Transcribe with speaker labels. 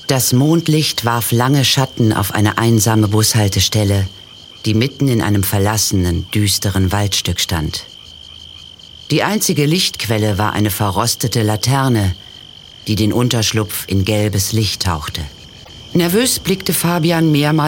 Speaker 1: Das Mondlicht warf lange Schatten auf eine einsame Bushaltestelle, die mitten in einem verlassenen, düsteren Waldstück stand. Die einzige Lichtquelle war eine verrostete Laterne, die den Unterschlupf in gelbes Licht tauchte. Nervös blickte Fabian mehrmals